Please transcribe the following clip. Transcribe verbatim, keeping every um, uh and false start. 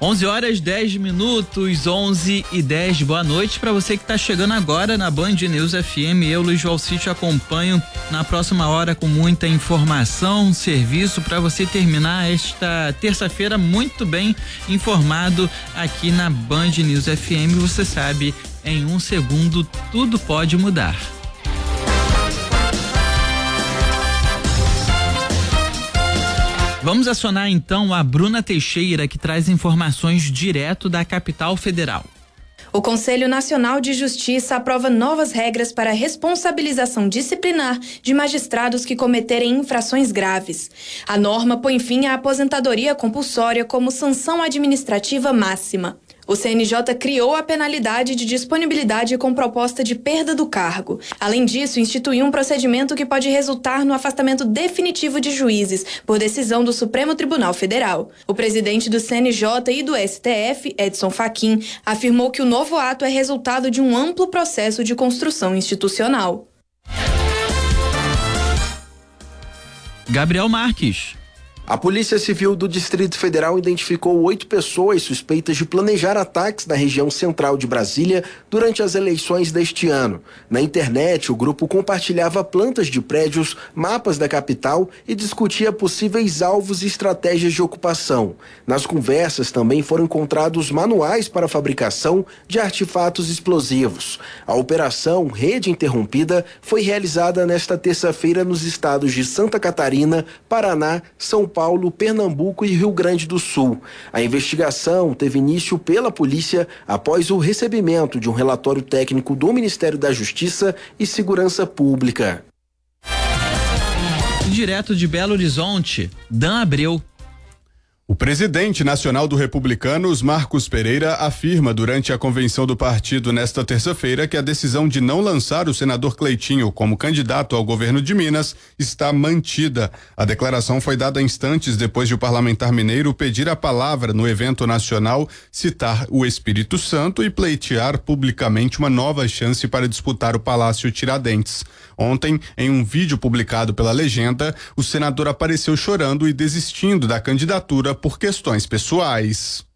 onze horas dez minutos, onze e dez. Boa noite para você que está chegando agora na Band News F M. Eu, Luiz Valci, te acompanho na próxima hora com muita informação, serviço para você terminar esta terça-feira muito bem informado aqui na Band News F M. Você sabe, em um segundo tudo pode mudar. Vamos acionar então a Bruna Teixeira, que traz informações direto da capital federal. O Conselho Nacional de Justiça aprova novas regras para a responsabilização disciplinar de magistrados que cometerem infrações graves. A norma põe fim à aposentadoria compulsória como sanção administrativa máxima. O C N J criou a penalidade de disponibilidade com proposta de perda do cargo. Além disso, instituiu um procedimento que pode resultar no afastamento definitivo de juízes, por decisão do Supremo Tribunal Federal. O presidente do C N J e do S T F, Edson Fachin, afirmou que o novo ato é resultado de um amplo processo de construção institucional. Gabriel Marques. A Polícia Civil do Distrito Federal identificou oito pessoas suspeitas de planejar ataques na região central de Brasília durante as eleições deste ano. Na internet, o grupo compartilhava plantas de prédios, mapas da capital e discutia possíveis alvos e estratégias de ocupação. Nas conversas também foram encontrados manuais para a fabricação de artefatos explosivos. A operação Rede Interrompida foi realizada nesta terça-feira nos estados de Santa Catarina, Paraná, São Paulo, Paulo, Pernambuco e Rio Grande do Sul. A investigação teve início pela polícia após o recebimento de um relatório técnico do Ministério da Justiça e Segurança Pública. Direto de Belo Horizonte, Dan Abreu. O presidente nacional do Republicanos, Marcos Pereira, afirma durante a convenção do partido nesta terça-feira que a decisão de não lançar o senador Cleitinho como candidato ao governo de Minas está mantida. A declaração foi dada instantes depois de o parlamentar mineiro pedir a palavra no evento nacional, citar o Espírito Santo e pleitear publicamente uma nova chance para disputar o Palácio Tiradentes. Ontem, em um vídeo publicado pela Legenda, o senador apareceu chorando e desistindo da candidatura por questões pessoais.